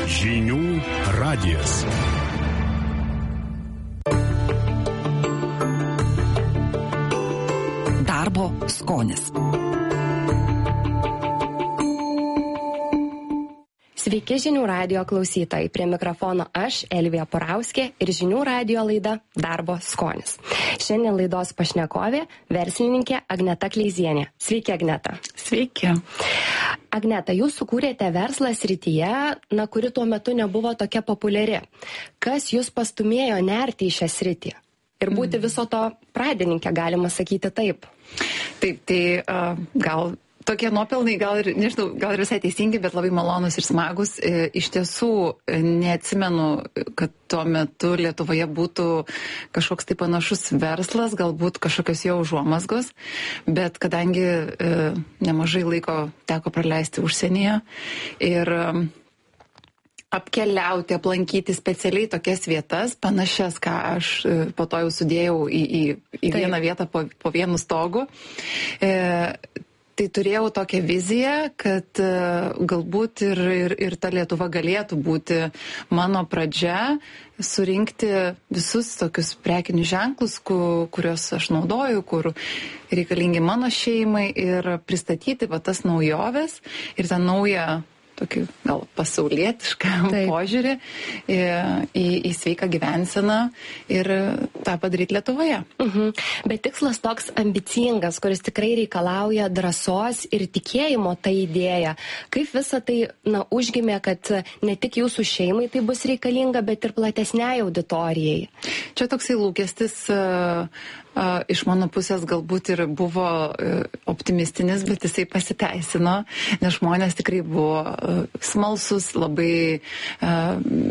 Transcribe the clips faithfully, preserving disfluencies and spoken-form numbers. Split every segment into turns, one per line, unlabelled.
Žinių radijas.
Darbo skonis.
Sveiki žinių radijo klausytojai. Prie mikrofono aš, Elvija Porauskė, ir žinių radijo laida Darbo skonis. Šiandien laidos pašnekovė verslininkė Agneta Kleizienė. Sveiki, Agneta.
Sveiki.
Agneta, jūs sukūrėte verslą srityje, na, kuri tuo metu nebuvo tokia populiari. Kas jūs pastumėjo nerti į šią sritį? Ir būti viso to pradininkė, galima sakyti taip.
Taip, tai uh, gal tokie nuopelnai, gal ir, nežinau, gal ir visai teisingi, bet labai malonus ir smagus. E, iš tiesų, neatsimenu, kad tuo metu Lietuvoje būtų kažkoks tai panašus verslas, galbūt kažkokios jau užuomazgos, bet kadangi e, nemažai laiko teko praleisti užsienyje ir e, apkeliauti, aplankyti specialiai tokias vietas, panašias, ką aš e, po to jau sudėjau į, į, į vieną vietą po, po vienu stogu. E, Tai turėjau tokią viziją, kad uh, galbūt ir, ir, ir ta Lietuva galėtų būti mano pradžia, surinkti visus tokius prekinius ženklus, ku, kuriuos aš naudoju, kur reikalingi mano šeimai, ir pristatyti va tas naujoves ir tą naują tokį gal pasaulietišką Taip. požiūrį į, į, į sveiką gyvenseną ir tą padaryti Lietuvoje.
Mhm. Bet tikslas toks ambicingas, kuris tikrai reikalauja drąsos ir tikėjimo tą idėją. Kaip visa tai, na, užgimė, kad ne tik jūsų šeimai tai bus reikalinga, bet ir platesniai auditorijai?
Čia toksai lūkestis uh, uh, iš mano pusės galbūt ir buvo uh, optimistinis, bet jisai pasiteisino, nes žmonės tikrai buvo uh, smalsus, labai uh,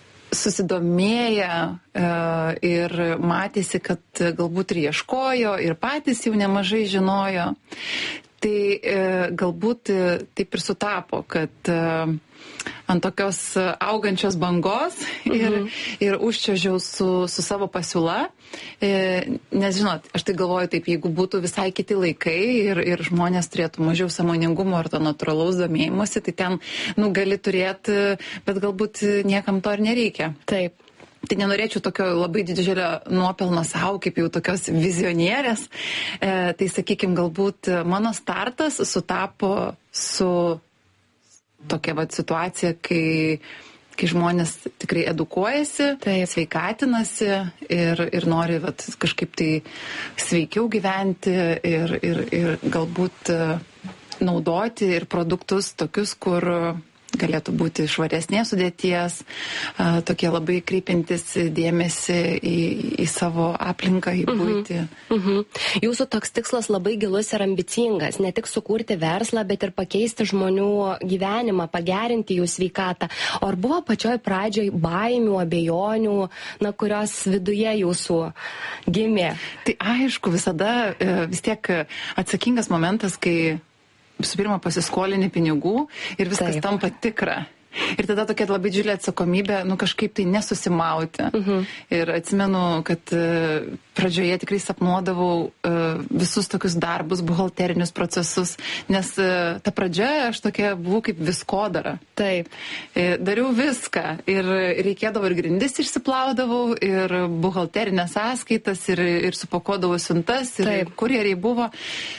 susidomėję uh, ir matėsi, kad galbūt ir ieškojo, ir patys jau nemažai žinojo. Tai uh, galbūt uh, taip ir sutapo, kad uh, ant tokios augančios bangos ir, mhm. ir užčiuožiau su, su savo pasiūla. E, nes, žinot, aš tai galvoju taip, jeigu būtų visai kiti laikai ir, ir žmonės turėtų mažiau sąmoningumo ar to natūralaus domėjimuose, tai ten, nu, gali turėti, bet galbūt niekam to ir nereikia.
Taip.
Tai nenorėčiau tokio labai didžiulio nuopelno savo, kaip jau tokios vizionierės. E, tai, sakykime, galbūt mano startas sutapo su tokia vat situacija, kai, kai žmonės tikrai edukuojasi, tai sveikatinasi ir, ir nori vat, kažkaip tai sveikiau gyventi ir, ir, ir galbūt naudoti ir produktus tokius, kur galėtų būti švaresnės sudėties, tokie labai kreipiantis dėmesį į, į savo aplinką, į buitį.
Mhm. Mhm. Jūsų toks tikslas labai gilus ir ambicingas, ne tik sukurti verslą, bet ir pakeisti žmonių gyvenimą, pagerinti jų sveikatą. O ar buvo pačioj pradžioj baimių, abejonių, na, kurios viduje jūsų gimė?
Tai aišku, visada vis tiek atsakingas momentas, kai visų pirma pasiskolini pinigų ir viskas Taip. tampa tikra. Ir tada tokia labai didžiulė atsakomybė, nu kažkaip tai nesusimauti. Uh-huh. Ir atsimenu, kad uh, pradžioje tikrai sapnuodavau uh, visus tokius darbus, buhalterinius procesus, nes uh, ta pradžia aš tokia buvau kaip viskodara.
Taip.
E, dariau viską ir reikėdavo ir grindis išsiplaudavau, ir buhalterinės sąskaitas, ir, ir supakuodavau siuntas, ir Taip. kurjeriai buvo.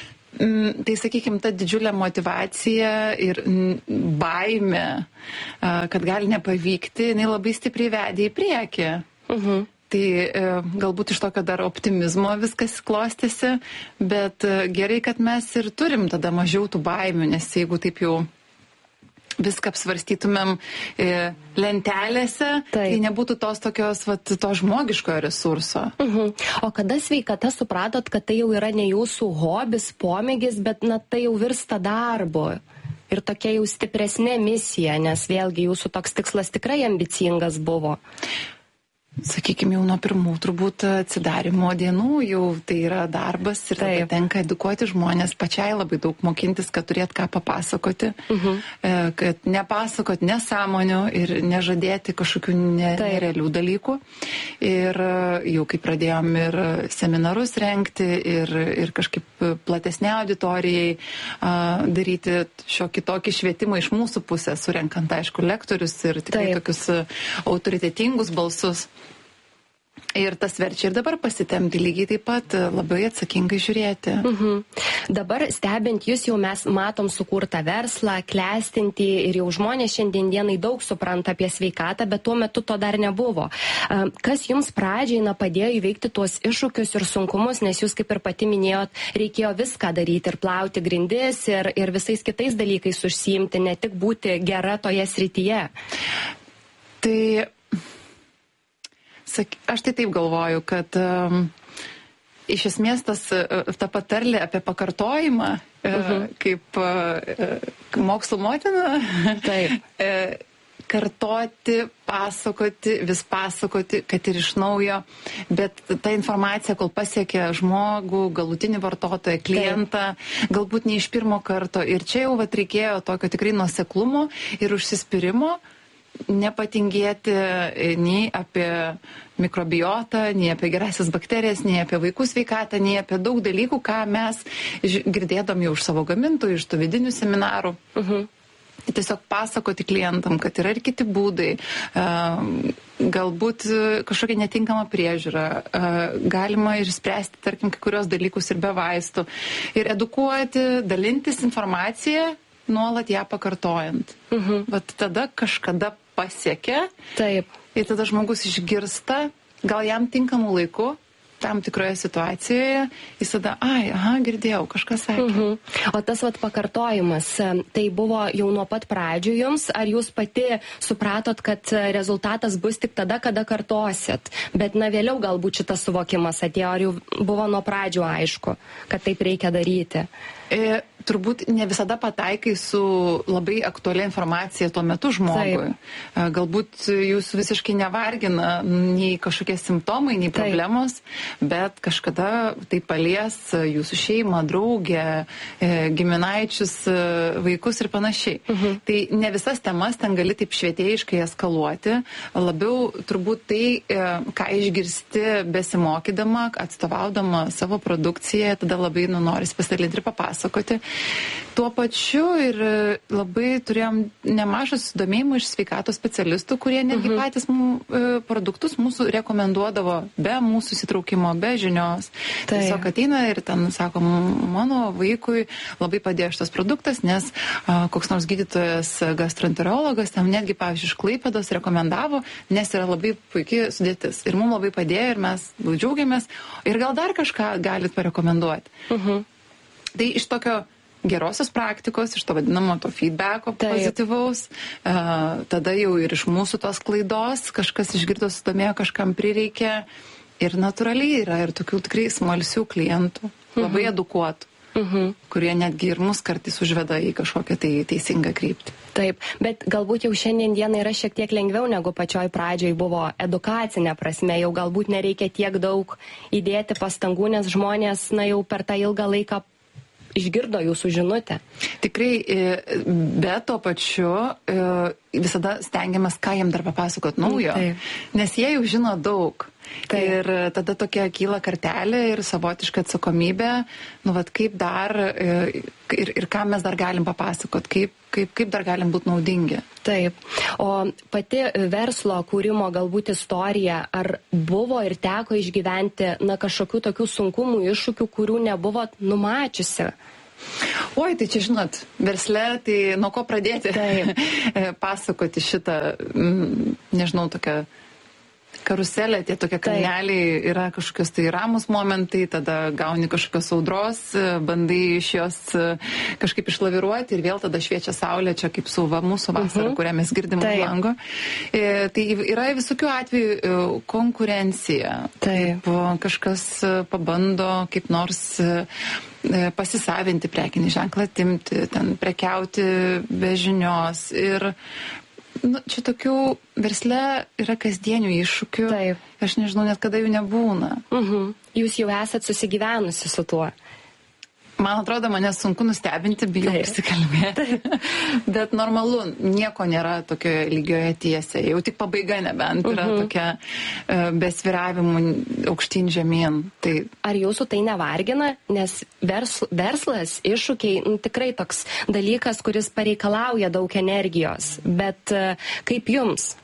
Tai, sakykime, ta didžiulė motyvacija ir baimė, kad gali nepavykti, jinai labai stipriai vedė į priekį. Uh-huh. Tai galbūt iš tokio dar optimizmo viskas klostėsi, bet gerai, kad mes ir turim tada mažiau tų baimių, nes jeigu taip jau viską apsvarstytumėm e, lentelėse, Taip. tai nebūtų tos tokios, vat, to žmogiškojo resurso.
Uh-huh. O kada sveikata supratot, kad tai jau yra ne jūsų hobis, pomėgis, bet na, tai jau virsta darbu? Ir tokia jau stipresnė misija, nes vėlgi jūsų toks tikslas tikrai ambicingas buvo.
Sakykime, jau nuo pirmų turbūt atsidarimo dienų jau tai yra darbas ir tada tenka edukuoti žmonės, pačiai labai daug mokintis, kad turėt ką papasakoti, uh-huh. kad nepasakot nesąmonių ir nežadėti kažkokių nerealių dalykų. Ir jau kai pradėjom ir seminarus rengti ir, ir kažkaip platesnė auditorijai a, daryti šiokį tokį švietimą iš mūsų pusės, surenkant, aišku, lektorius ir tikrai Taip. Tokius autoritetingus balsus. Ir tas verčia ir dabar pasitemti lygiai taip pat labai atsakingai žiūrėti.
Mhm. Dabar stebint jūs jau mes matom sukurtą verslą, klestinti ir jau žmonės šiandien dienai daug supranta apie sveikatą, bet tuo metu to dar nebuvo. Kas jums pradžiai na, padėjo įveikti tuos iššūkius ir sunkumus, nes jūs kaip ir pati minėjot, reikėjo viską daryti ir plauti grindis ir, ir visais kitais dalykais užsiimti, ne tik būti gera toje srityje.
Tai Aš tai taip galvoju, kad um, iš esmės tas, ta patarlė apie pakartojimą, uh-huh. kaip uh, mokslo motina,
taip.
kartoti, pasakoti, vis pasakoti, kad ir iš naujo, bet ta informacija, kol pasiekia žmogų, galutinį vartotoją, klientą, taip. Galbūt ne iš pirmo karto. Ir čia jau vat, reikėjo tokio tikrai nuoseklumo ir užsispyrimo, nepatingėti nei apie mikrobiotą, nei apie gerasias bakterijas, nei apie vaikų sveikatą, nei apie daug dalykų, ką mes girdėdom jau iš savo gamintojų, iš tų vidinių seminarų. Uh-huh. Tiesiog pasakoti klientam, kad yra ir kiti būdai, galbūt kažkokia netinkama priežiūra, galima ir spręsti, tarkim, kai kurios dalykus ir be vaistų. Ir edukuoti, dalintis informaciją, nuolat ją pakartojant. Uh-huh. Vat tada kažkada pasiekia.
Taip.
Ir tada žmogus išgirsta, gal jam tinkamų laiku, tam tikroje situacijoje, jis tada, ai, aha, girdėjau, kažkas sakė.
Uh-huh. O tas vat pakartojimas, tai buvo jau nuo pat pradžių jums, ar jūs pati supratot, kad rezultatas bus tik tada, kada kartosit? Bet na vėliau galbūt šitas suvokimas atėjo, ar jau buvo nuo pradžių aišku, kad taip reikia daryti?
E, turbūt ne visada pataikai su labai aktualia informacija tuo metu žmogui. Taip. Galbūt jūsų visiškai nevargina nei kažkokie simptomai, nei Taip. Problemos, bet kažkada tai palies jūsų šeimą, draugę, giminaičius, vaikus ir panašiai. Uh-huh. Tai ne visas temas ten gali taip švietėjiškai eskaluoti. Labiau turbūt tai, ką išgirsti besimokydama, atstovaudama savo produkciją, tada labai nu, noris pasidalinti ir papasakoti. Tuo pačiu ir labai turėjom nemažą susidomėjimą iš sveikatos specialistų, kurie netgi uh-huh. patys m, produktus mūsų rekomenduodavo be mūsų įsitraukimo, be žinios. Tai. Tiesiog ateina ir ten sako, mano vaikui labai padėjo šitas produktas, nes a, koks nors gydytojas gastroenterologas tam netgi, pavyzdžiui, iš Klaipėdos rekomendavo, nes yra labai puikiai sudėtis. Ir mums labai padėjo ir mes džiaugiamės. Ir gal dar kažką galit parekomenduoti. Uh-huh. Tai iš tokio gerosios praktikos, iš to vadinamo to feedbacko Taip. Pozityvaus, uh, tada jau ir iš mūsų tos klaidos kažkas išgirdo, sudomėjo, kažkam prireikė ir natūraliai yra ir tokių tikrai smalsių klientų, uh-huh. labai edukuotų, uh-huh. kurie netgi ir mus kartais užveda į kažkokią tai teisingą kryptį.
Taip, bet galbūt jau šiandien dieną yra šiek tiek lengviau negu pačioj pradžioj buvo edukacinė prasme, jau galbūt nereikia tiek daug įdėti pastangų, nes žmonės na, jau per tą ilgą laiką išgirdo jūsų žinutę.
Tikrai, bet tuo pačiu visada stengiamės, ką jiem dar papasakot naujo, Taip. Nes jie jau žino daug. Taip. Ir tada tokia kyla kartelė ir savotiška atsakomybė, nu vat kaip dar ir, ir ką mes dar galim papasakot, kaip, kaip, kaip dar galim būti naudingi.
Taip. O pati verslo kūrimo galbūt istorija, ar buvo ir teko išgyventi na, kažkokių tokių sunkumų, iššūkių, kurių nebuvot numačiusi?
Oi, tai čia žinot, versle, tai nuo ko pradėti pasakoti šitą, nežinau, tokią karuselė, tie tokie kalneliai, yra kažkokios tai ramus momentai, tada gauni kažkokios audros, bandai iš jos kažkaip išlaviruoti ir vėl tada šviečia saulė, čia kaip su va, mūsų vasara, uh-huh. kurią mes girdim už lango. E, tai yra visokių atvejų konkurencija. Taip. Kažkas pabando kaip nors pasisavinti prekinį ženklą, atimti, ten prekiauti be žinios ir Nu, čia tokių versle yra kasdienių iššūkių.
Taip.
Aš nežinau, net kada jų nebūna.
Mhm. Jūs jau esat susigyvenusi su tuo.
Man atrodo, mane sunku nustebinti, bijau prisikalbėti. Bet normalu, nieko nėra tokioje lygioje tiesėje. Jau tik pabaiga nebent yra uh-huh. tokia uh, besviravimų aukštyn žemyn. Tai...
Ar jūsų tai nevargina? Nes versl, verslas, iššūkiai, nu, tikrai toks dalykas, kuris pareikalauja daug energijos. Bet uh, kaip jums?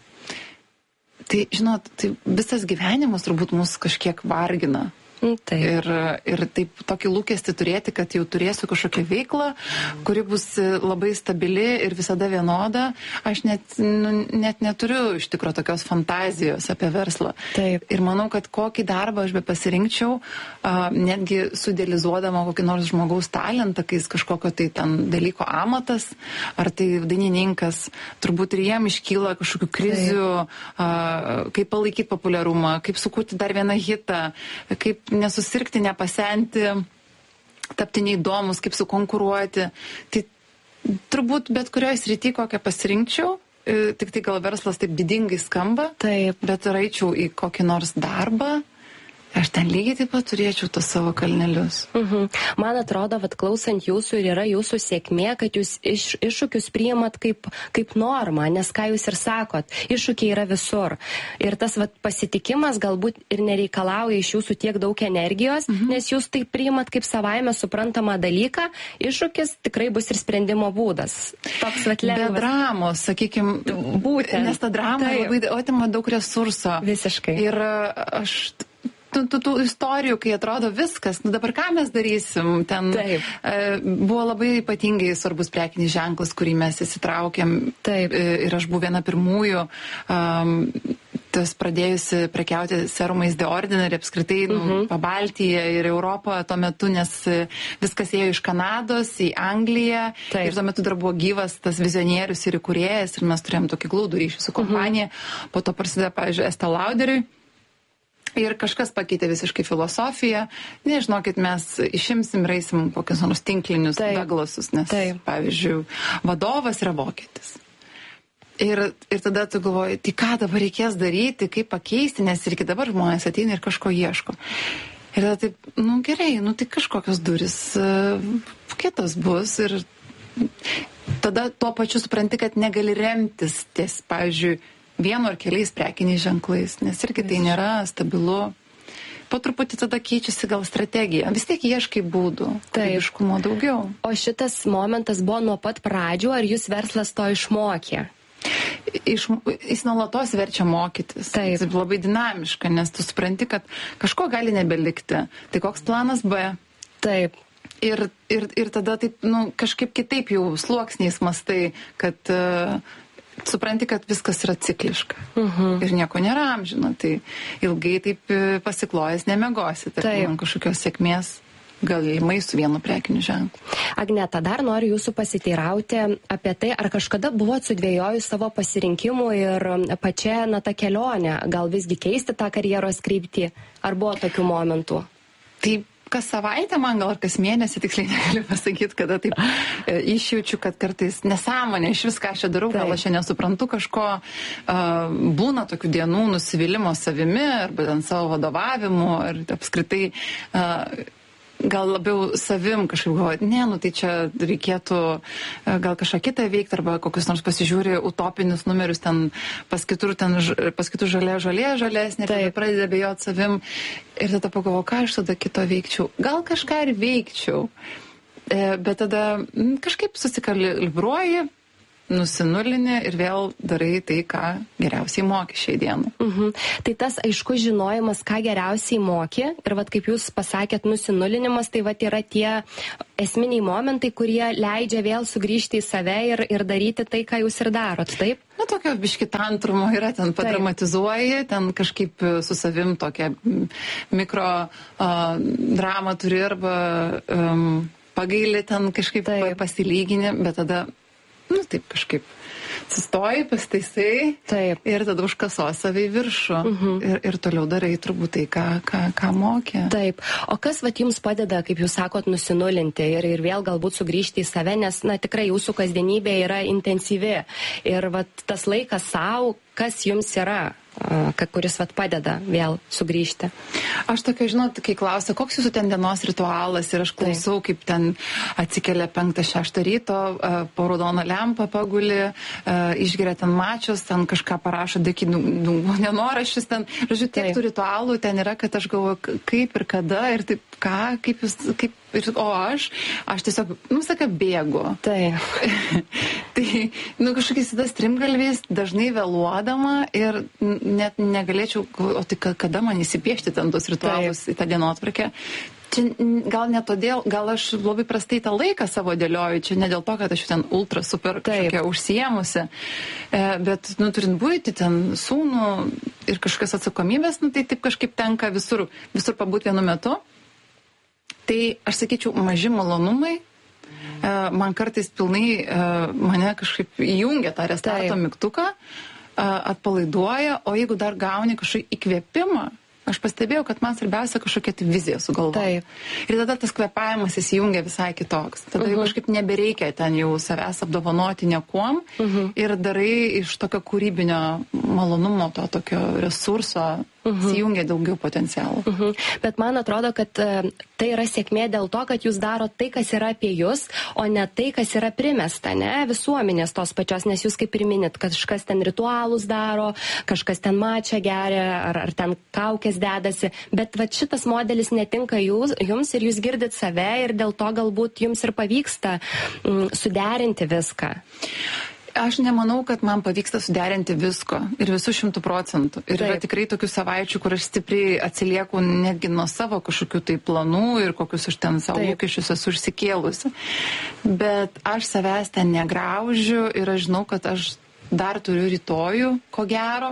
Tai, žinot, tai visas gyvenimas turbūt mus kažkiek vargina.
Taip.
Ir, ir taip tokį lūkestį turėti, kad jau turėsiu kažkokią veiklą, kuri bus labai stabili ir visada vienoda. Aš net, nu, net neturiu iš tikro tokios fantazijos apie verslą.
Taip.
Ir manau, kad kokį darbą aš be pasirinkčiau, uh, netgi sudėlizuodama kokį nors žmogaus talentą, kai jis kažkokio tai ten dalyko amatas, ar tai dainininkas, turbūt ir jiem iškyla kažkokių krizių, uh, kaip palaikyti populiarumą, kaip sukurti dar vieną hitą, kaip nesusirgti, nepasenti, tapti neįdomus, kaip sukonkuruoti. Tai turbūt bet kurioje srity, kokią pasirinkčiau, tik tai gal verslas taip didingai skamba,
taip.
Bet raičiau į kokį nors darbą, aš ten lygiai taip pat turėčiau tos savo kalnelius.
Mhm. Man atrodo, kad klausant jūsų ir yra jūsų sėkmė, kad jūs iš, iššūkius priimat kaip, kaip normą, nes ką jūs ir sakot, iššūkiai yra visur. Ir tas vat, pasitikimas galbūt ir nereikalauja iš jūsų tiek daug energijos, mhm. nes jūs tai priimat kaip savaime suprantamą dalyką, iššūkis tikrai bus ir sprendimo būdas. Toks vat lengvas.
Be dramos, sakykime, būtent. Nes ta drama tai labai atima daug resurso.
Visiškai.
Ir aš... Tų, tų, tų istorijų, kai atrodo viskas, nu dabar ką mes darysim, ten e, buvo labai ypatingai svarbus prekinis ženklas, kurį mes įsitraukėm. Taip. E, ir aš buvau viena pirmųjų, um, tas pradėjusi prekiauti serumais The Ordinary, apskritai nu, uh-huh. Pabaltyje ir Europoje tuo metu, nes viskas ėjo iš Kanados į Angliją. Taip. Ir tuo metu dar buvo gyvas tas vizionierius ir įkūrėjas ir mes turėjom tokį glaudų ryšį su kompanija. Uh-huh. Po to prasidėjo, pavyzdžiui, Estee Lauderiui. Ir kažkas pakeitė visiškai filosofiją. Nežinokit, mes išimsim ir eisim kokius nors tinklinius Douglasus, nes, Taip. pavyzdžiui, vadovas yra vokietis. Ir, ir tada tu galvoji, tai ką dabar reikės daryti, kaip pakeisti, nes ir iki dabar žmonės ateina ir kažko ieško. Ir tada taip, nu gerai, nu tai kažkokios duris uh, kitos bus ir tada tuo pačiu supranti, kad negali remtis ties, pavyzdžiui, vienu ar keliais prekiniais ženklais, nes irgi tai nėra stabilu. Po truputį tada keičiasi gal strategija. Vis tiek ieškai būdų, kūrybiškumo daugiau.
O šitas momentas buvo nuo pat pradžių, ar jūs verslas to išmokė?
Iš, jis nuolatos verčia mokytis.
Taip.
Tai labai dinamiška, nes tu supranti, kad kažko gali nebelikti. Tai koks planas B?
Taip.
Ir, ir, ir tada taip, nu, kažkaip kitaip jau sluoksniais mastai, kad... Uh, supranti, kad viskas yra cikliška. Uh-huh. Ir nieko nėra amžino. Tai ilgai taip pasiklojęs nemiegosi. Tarkim, kažkokios sėkmės galimai su vienu prekiniu ženklu.
Agneta, dar noriu jūsų pasiteirauti apie tai, ar kažkada buvot sudvėjojus savo pasirinkimų ir pačia, na, ta kelionė, gal visgi keisti tą karjeros kryptį? Ar buvo tokių momentų?
Tai kas savaitę man gal ar kas mėnesį, tiksliai negaliu pasakyti, kada taip e, išjaučiu, kad kartais nesąmonė, iš viską aš čia darau, gal aš čia nesuprantu kažko, e, būna tokių dienų nusivylimo savimi arba ant savo vadovavimu ir apskritai e, gal labiau savim kažkaip galvoju, ne, nu tai čia reikėtų gal kažką kitą veikti arba kokius nors pasižiūri utopinius numerius ten pas kitur, ten pas kitur žalė, žalė, žalesnė, tada pradeda bejot savim ir tada pagalvoju, ką aš tada kito veikčiau. Gal kažką ir veikčiau, e, bet tada m, kažkaip susikalibruoji, nusinulini ir vėl darai tai, ką geriausiai moki šiai dienai.
Mhm. Tai tas aiškus žinojimas, ką geriausiai moki ir vat kaip jūs pasakėt, nusinulinimas, tai vat yra tie esminiai momentai, kurie leidžia vėl sugrįžti į save ir, ir daryti tai, ką jūs ir darot, taip?
Na, tokio biški tantrumo yra, ten padramatizuoji, ten kažkaip su savim tokią mikro uh, dramą turi arba um, pagaili ten kažkaip taip. Pasilygini, bet tada nu taip kažkaip sustoji, pastaisai.
Taip.
Ir tada užkasos savai viršų. Mhm. Ir, ir toliau darai turbūt tai, ką, ką, ką mokė.
Taip. O kas vat jums padeda, kaip jūs sakot, nusinulinti ir, ir vėl galbūt sugrįžti į save, nes, na, tikrai jūsų kasdienybė yra intensyvi. Ir vat tas laikas savo, kas jums yra, kuris vat padeda vėl sugrįžti.
Aš tokia, žinot, kai klausia, koks jūsų ten dienos ritualas, ir aš klausau, kaip ten atsikelia penktą šeštą ryto, po raudoną lempą paguli, išgeria ten mačios, ten kažką parašo, dėkinų nenoraščius, ten, žodžiu, tiek tų ritualų ten yra, kad aš galvoju, kaip ir kada, ir taip, ką, kaip jūs, kaip, ir, o aš, aš tiesiog, nu, sakai, bėgu.
Taip.
Tai, nu, kažkokiais tada strimgalviais, dažnai vėluodama ir net negalėčiau, o tai kada man įsipiešti ten tos ritualus į tą dienotvarkę. Čia gal ne todėl, gal aš labai prastai tą laiką savo dėlioju, čia ne dėl to, kad aš ten ultra super kažkokia užsiemusi, bet, nu, turint būti ten sūnų ir kažkokias atsakomybės, nu, tai taip kažkaip tenka visur, visur pabūti vienu metu. Tai, aš sakyčiau, maži malonumai, man kartais pilnai mane kažkaip įjungia tą restarto Taip. mygtuką, atpalaiduoja, o jeigu dar gauni kažkokį įkvėpimą, aš pastebėjau, kad man svarbiausia kažkokia tai vizija sugalvoti. Ir tada tas kvėpavimas įsijungia visai kitoks. Tada uh-huh. jau kažkaip nebereikia ten jau savęs apdovanoti niekuom uh-huh. ir darai iš tokio kūrybinio malonumo, to tokio resurso, uh-huh. įjungia daugiau potencialų.
Uh-huh. Bet man atrodo, kad uh, tai yra sėkmė dėl to, kad jūs darot tai, kas yra apie jūs, o ne tai, kas yra primesta, ne, visuomenės tos pačios, nes jūs kaip ir minit, kažkas ten ritualus daro, kažkas ten mačia geria, ar, ar ten kaukės dedasi, bet va šitas modelis netinka jūs, jums ir jūs girdit save ir dėl to galbūt jums ir pavyksta mm, suderinti viską.
Aš nemanau, kad man pavyksta suderinti visko ir visų šimtų procentų. Ir Taip. Yra tikrai tokių savaičių, kur aš stipriai atsilieku netgi nuo savo kažkokių tai planų ir kokius aš ten savo lūkesčius esu užsikėlusi. Bet aš savęs ten negraužiu ir aš žinau, kad aš dar turiu rytojų, ko gero.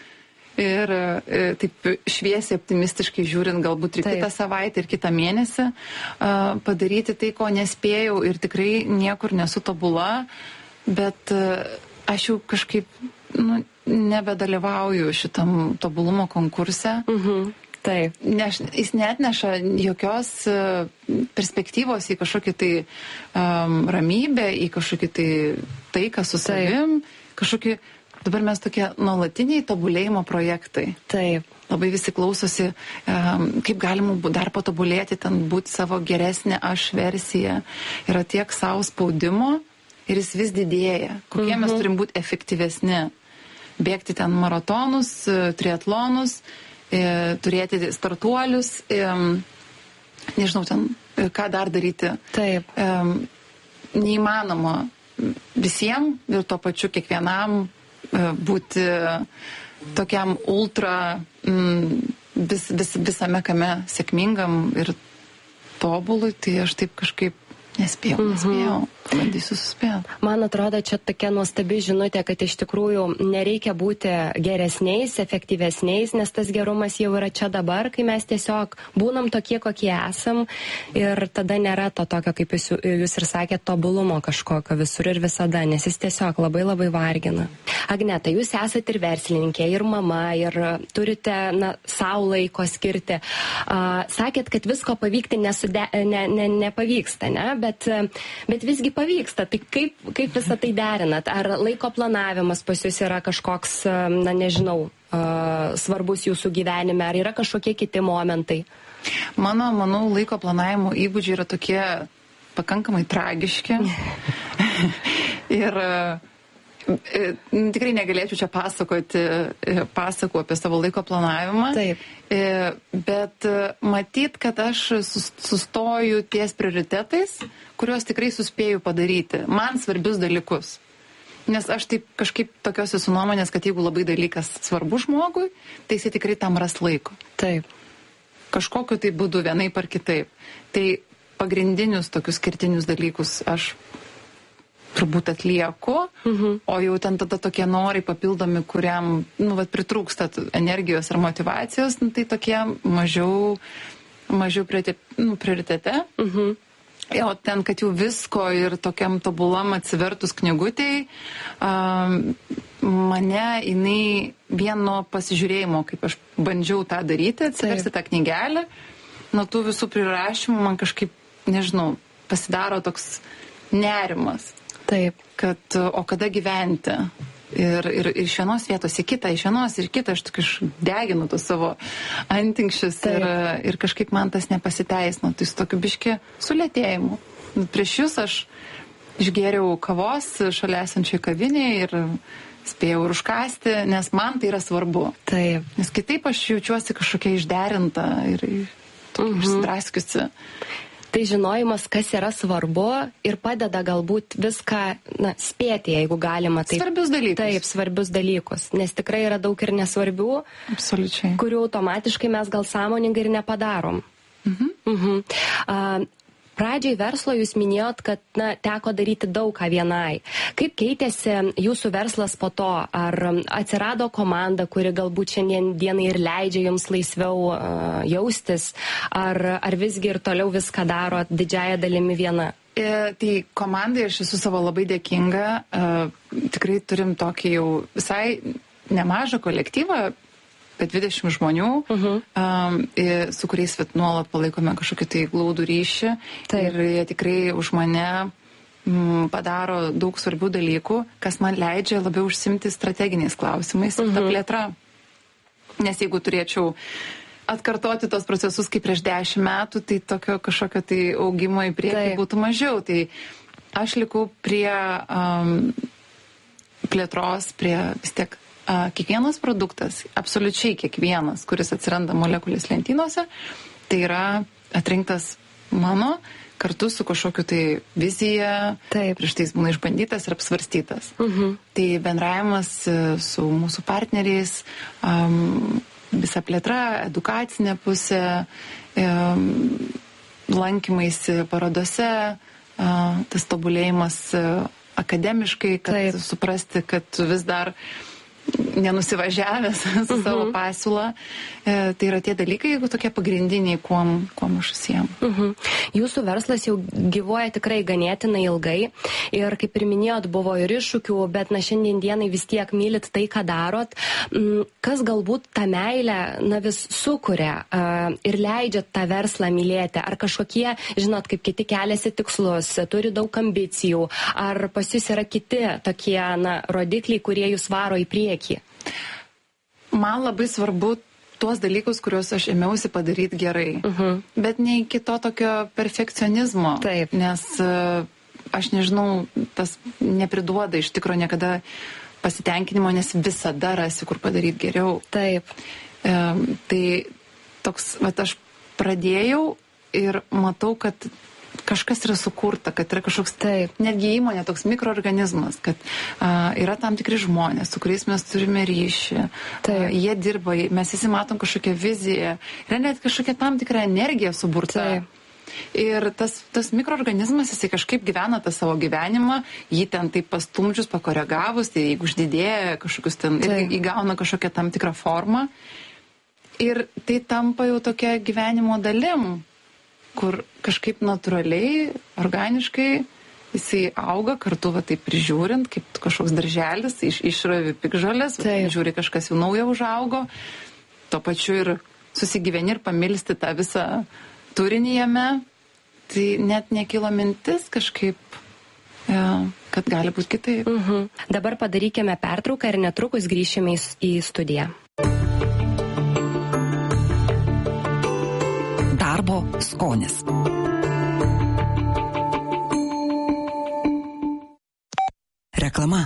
Ir e, taip šviesiai, optimistiškai žiūrint, galbūt ir Taip. kitą savaitę, ir kitą mėnesį a, padaryti tai, ko nespėjau ir tikrai niekur nesu tobula. Bet aš jau kažkaip nu, nebedalyvauju šitam tobulumo konkurse.
Mhm. Taip.
Neš, jis neatneša jokios perspektyvos į kažkokį tai um, ramybę, į kažkokį tai taiką su savim. Kažkokį, dabar mes tokie nuolatiniai tobulėjimo projektai.
Taip.
Labai visi klausosi, um, kaip galima dar patobulėti, ten būti savo geresnė aš versija. Yra tiek savo spaudimo. Ir jis vis didėja. Kokie mhm. mes turim būti efektyvesni. Bėgti ten maratonus, triatlonus, e, turėti startuolius, e, nežinau ten, ką dar daryti.
Taip.
E, neįmanoma visiems ir tuo pačiu kiekvienam e, būti tokiam ultra m, vis, vis, visame kame sėkmingam ir tobului, tai aš taip kažkaip nespėjau, nespėjau. Mhm. Bandysiu suspėti.
Man atrodo, čia tokia nuostabi žinutė, kad iš tikrųjų nereikia būti geresniais, efektyvesniais, nes tas gerumas jau yra čia dabar, kai mes tiesiog būnam tokie, kokie esam ir tada nėra to tokio, kaip jūs, jūs ir sakėt, tobulumo kažkokio visur ir visada, nes jis tiesiog labai labai vargina. Agneta, jūs esate ir verslininkė, ir mama, ir turite, na, savo laiko skirti. Uh, sakėt, kad visko pavykti nesude, ne, ne, nepavyksta, ne? Bet, bet visgi pavyksta. Tai kaip, kaip visą tai derinat? Ar laiko planavimas pas jūs yra kažkoks, na nežinau, uh, svarbus jūsų gyvenime, ar yra kažkokie kiti momentai?
Mano, manau, laiko planavimo įgūdžiai yra tokie pakankamai tragiški. Ir tikrai negalėčiau čia pasakoti pasakų apie savo laiko planavimą.
Taip.
Bet matyt, kad aš sustoju ties prioritetais, kuriuos tikrai suspėju padaryti. Man svarbius dalykus. Nes aš taip kažkaip tokios esu nuomonės, kad jeigu labai dalykas svarbu žmogui, tai jisai tikrai tam ras laiko.
Taip.
Kažkokiu tai būdu vienaip ar kitaip. Tai pagrindinius tokius kertinius dalykus aš turbūt atlieku, mhm. o jau ten tada tokie norai papildomi, kuriam, nu, vat, pritrūksta energijos ar motivacijos, nu, tai tokie mažiau, mažiau prioritete. Mhm. O ten, kad jau visko ir tokiam tobulam atsivertus knygutėj, um, mane jinai vieno pasižiūrėjimo, kaip aš bandžiau tą daryti, atsiversti tą knygelę, nuo tų visų prirašymų man kažkaip, nežinau, pasidaro toks nerimas.
Taip.
Kad o kada gyventi? Ir, ir, ir iš vienos vietos į kitą, iš vienos ir kitą, aš tik deginu tos savo antinkščius ir, ir kažkaip man tas nepasiteisino. Tai su tokiu biški sulėtėjimu. Prieš jūs aš išgėriau kavos šalia esančiai kavinėje ir spėjau ir užkasti, nes man tai yra svarbu.
Taip.
Nes kitaip aš jaučiuosi kažkokia išderinta ir mhm. išsidraskiusi.
Tai žinojimas, kas yra svarbu ir padeda galbūt viską na, spėti, jeigu galima. Taip,
svarbius dalykus.
Taip, svarbius dalykus. Nes tikrai yra daug ir nesvarbių,
absoliučiai,
kurių automatiškai mes gal sąmoningai ir nepadarom.
Mhm.
Mhm. Uh, Pradžiai verslo jūs minėjot, kad na, teko daryti daug ką vienai. Kaip keitėsi jūsų verslas po to? Ar atsirado komanda, kuri galbūt šiandien dienai ir leidžia jums laisviau uh, jaustis? Ar, ar visgi ir toliau viską daro didžiąją dalimi viena?
E, tai komandai aš esu savo labai dėkinga. E, tikrai turim tokį jau visai nemažą kolektyvą, apie dvidešimt žmonių, uh-huh. um, su kuriais vat, nuolat palaikome kažkokį tai glaudų ryšį. Taip. Ir jie tikrai už mane m, padaro daug svarbių dalykų, kas man leidžia labiau užsimti strateginiais klausimais ir uh-huh. ta plėtra. Nes jeigu turėčiau atkartoti tos procesus kaip prieš dešimt metų, tai tokio kažkokio tai augimo į priekį Taip. Būtų mažiau. Tai aš likau prie um, plėtros, prie vis tiek kiekvienas produktas, absoliučiai kiekvienas, kuris atsiranda molekulės lentynose, tai yra atrinktas mano kartu su kažkokiu tai vizija,
Taip.
Prieš tai jis būna išbandytas ir apsvarstytas.
Uh-huh.
Tai bendravimas su mūsų partneriais, um, visa plėtra, edukacinė pusė, um, lankymaisi parodose, uh, tas tobulėjimas uh, akademiškai, kad Taip. Suprasti, kad vis dar nenusivažiavęs su uh-huh. savo pasiūlą. E, tai yra tie dalykai, jeigu tokie pagrindiniai, kuom, kuom aš užsiemu.
Uh-huh. Jūsų verslas jau gyvuoja tikrai ganėtinai ilgai ir, kaip ir minėjot, buvo ir iššūkių, bet na šiandien dienai vis tiek mylit tai, ką darot. Kas galbūt tą meilę na, vis sukuria uh, ir leidžia tą verslą mylėti? Ar kažkokie, žinot, kaip kiti keliasi tikslus, turi daug ambicijų, ar pas jūs yra kiti tokie na, rodikliai, kurie jūs varo į priekį?
Man labai svarbu tuos dalykus, kuriuos aš ėmiausi padaryti gerai,
uh-huh.
bet ne iki to tokio perfekcionizmo,
Taip.
Nes uh, aš nežinau, tas nepriduoda iš tikro niekada pasitenkinimo, nes visada rasi, kur padaryti geriau.
Taip.
Um, tai toks, vat aš pradėjau ir matau, kad kažkas yra sukurta, kad yra kažkoks,
Taip.
Netgi įmonė, toks mikroorganizmas, kad uh, yra tam tikri žmonės, su kuriais mes turime ryšį, uh, jie dirba, mes visi matom kažkokią viziją, yra net kažkokia tam tikra energija suburta.
Taip.
Ir tas, tas mikroorganizmas, jisai kažkaip gyvena tą savo gyvenimą, jį ten taip pastumdžius, pakoregavus, tai jeigu uždidėja kažkokius ten, ir įgauna kažkokią tam tikrą formą. Ir tai tampa jau tokia gyvenimo dalim, kur kažkaip natūraliai, organiškai jisai auga kartu, va taip prižiūrint, kaip kažkoks darželis, iš, išravi pikžolės, žiūri kažkas jau naujo užaugo, tuo pačiu ir susigyveni ir pamilsti tą visą turinį jame, tai net nekilo mintis kažkaip, ja, kad gali būti kitaip.
Mhm. Dabar padarykime pertrauką ir netrukus grįšime į, į studiją.
Darbo skonis. Reklama.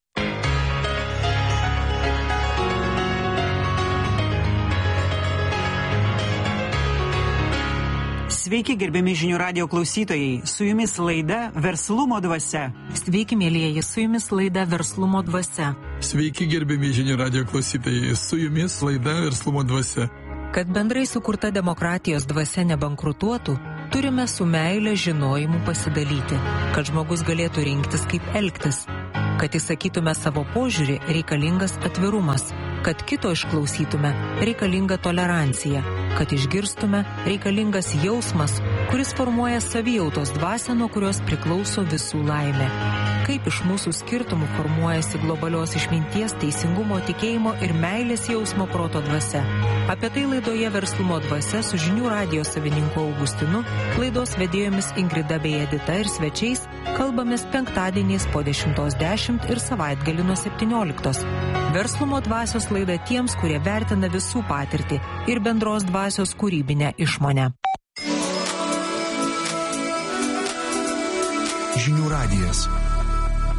Sveiki, gerbiami žinių radijo klausytojai. Su jumis laida Verslumo dvasia.
Sveiki, mėlyjeji, su jumis laida Verslumo dvasia.
Sveiki, gerbiami žinių radijo klausytojai. Su jumis laida Verslumo dvasia.
Kad bendrai sukurta demokratijos dvasia nebankrutuotų, turime su meile žinojimu pasidalyti, kad žmogus galėtų rinktis, kaip elgtis. Kad įsakytume savo požiūrį, reikalingas atvirumas. Kad kito išklausytume, reikalinga tolerancija. Kad išgirstume, reikalingas jausmas, kuris formuoja savijautos dvasią, nuo kurios priklauso visų laimė. Kaip iš mūsų skirtumų formuojasi globalios išminties, teisingumo, tikėjimo ir meilės jausmo proto dvasia. Apie tai laidoje Verslumo dvasia su žinių radijo savininku Augustinu, laidos vedėjomis Ingrida bei Edita ir svečiais kalbamės penktadieniais po dešimtos dešimt ir savaitgalį nuo septynioliktos. Verslumo dvasios laida tiems, kurie vertina visų patirtį ir bendros dvasios kūrybinę išmonę.
Žinių radijas.